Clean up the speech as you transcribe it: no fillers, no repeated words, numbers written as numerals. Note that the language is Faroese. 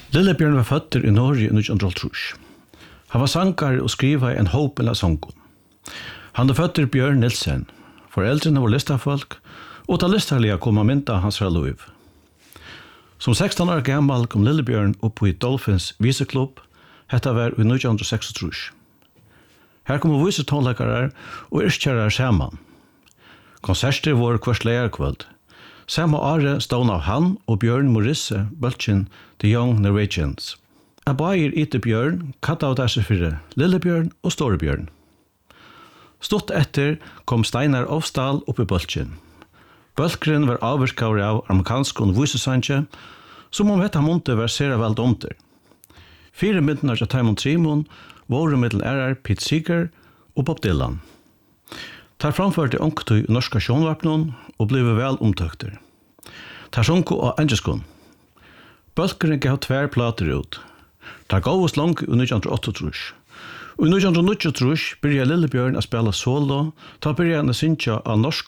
Lillebjørn var født i Norge i 1912. Han var sankare og skriva en håpel av sangen. Han er født Bjørn Nilsen. Foreldrene var listafolk, og ta listarliga kom han mynda hans liv. Som 16 år gammal kom Lillebjørn opp i Dolphins viseklubb, hetta var i 1936. Her kom visetonleikarar og yrkjarar saman. Konserter var kvart leierkvöld. Samme året stod av han og Bjørn Morisse bøltjen The Young Norwegians. Abaier ite Bjørn katta av disse fire Lillebjørn og Storebjørn. Stått etter kom Steinar Ofsdal opp i bøltjen. Bølkeren var avvirkavri av amerikansk og visesanje, som om hetta månte var sera veld omter. 4 myndene av Taimon Trimon var middel ærar Pete Seeger og Bob Dylan. Tar framførte ångtøy i norska sjónvarpnon og blev vel omtøkter. Tar sjunko av engelskon. Bølkeren gav 2 plater ut. Tar gåvast lang i 1938. Og i 1929 byrja Lillebjørn å spela solo, ta byrja han å synja av norsk